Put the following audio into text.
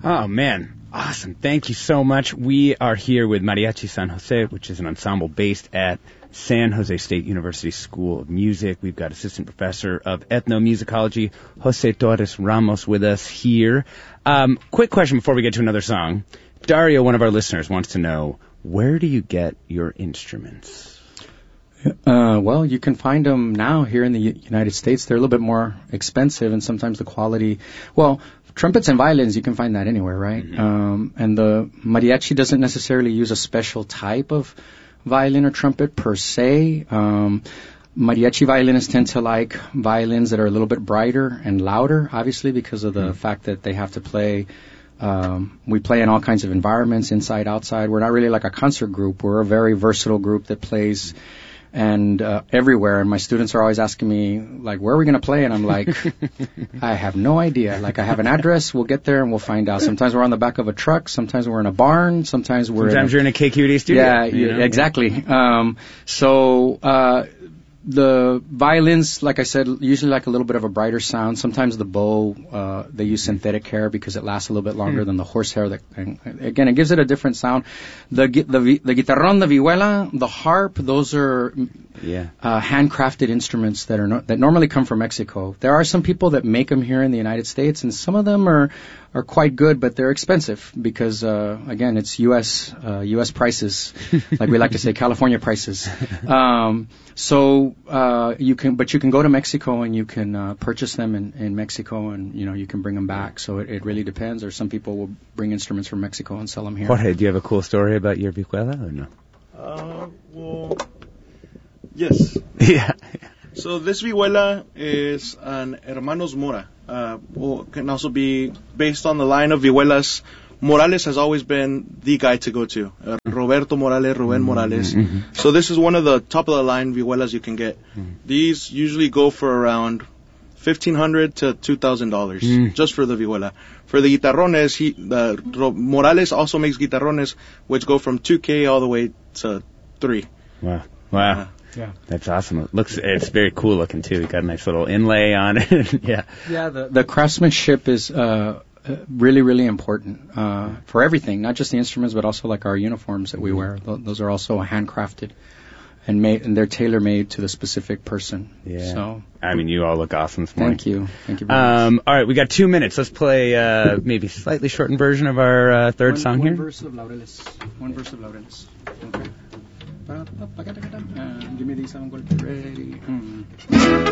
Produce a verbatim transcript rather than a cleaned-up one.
Oh, man. Awesome. Thank you so much. We are here with Mariachi San Jose, which is an ensemble based at San Jose State University School of Music. We've got Assistant Professor of Ethnomusicology, Jose Torres Ramos, with us here. Um, quick question before we get to another song. Dario, one of our listeners, wants to know, where do you get your instruments? Uh, well, you can find them now here in the U- United States. They're a little bit more expensive, and sometimes the quality, well, trumpets and violins, you can find that anywhere, right? Mm-hmm. Um, and the mariachi doesn't necessarily use a special type of violin or trumpet per se. Um, mariachi violinists tend to like violins that are a little bit brighter and louder, obviously, because of the mm-hmm. fact that they have to play. Um, we play in all kinds of environments, inside, outside. We're not really like a concert group. We're a very versatile group that plays and uh, everywhere. And my students are always asking me, like, where are we going to play? And I'm like, I have no idea. Like, I have an address. We'll get there and we'll find out. Sometimes we're on the back of a truck. Sometimes we're in a barn. Sometimes we're Sometimes in a, you're in a K Q D studio. Yeah, you know? exactly. Um, so uh, the violins, like I said, usually like a little bit of a brighter sound. Sometimes the bow, uh, they use synthetic hair because it lasts a little bit longer mm. than the horsehair. That, and again, it gives it a different sound. The the the guitarrón, the vihuela, the harp, those are yeah. uh, handcrafted instruments that are no, that normally come from Mexico. There are some people that make them here in the United States, and some of them are are quite good, but they're expensive because uh, again, it's U S uh, U S prices, like we like to say, California prices. Um, so uh, you can, but you can go to Mexico and you can uh, purchase them in, in Mexico, and you know you can bring them back. So it, it really depends. Or some people will bring instruments from Mexico and sell them here. Jorge, do you have a cool story about your vihuela or no? Uh, well, yes. Yeah. So this vihuela is an Hermanos Mora. Uh, well, can also be based on the line of vihuelas. Morales has always been the guy to go to. Uh, Roberto Morales, Rubén Morales. Mm-hmm. So this is one of the top of the line vihuelas you can get. Mm-hmm. These usually go for around fifteen hundred to two thousand dollars mm. just for the vihuela. For the guitarrones, he, the Ro- Morales also makes guitarrones which go from two K all the way to three. Wow! Wow! Uh, Yeah, that's awesome. It looks, it's very cool looking too. You got a nice little inlay on it. yeah, yeah. The, the craftsmanship is uh, really, really important uh, for everything, not just the instruments, but also like our uniforms that we wear. Th- those are also handcrafted and made, and they're tailor made to the specific person. Yeah. So, I mean, you all look awesome this morning. Thank you. Thank you very um, much. All right, we got two minutes. Let's play uh, maybe slightly shortened version of our uh, third one, song one here. Verse of Laureles. One verse of Laureles. Okay. Uh, give me these. I'm going to be ready. Mm.